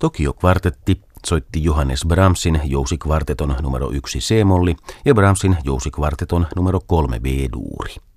Tokio-kvartetti soitti Johannes Brahmsin jousikvarteton numero 1 C-molli ja Brahmsin jousikvarteton numero 3 B-duuri.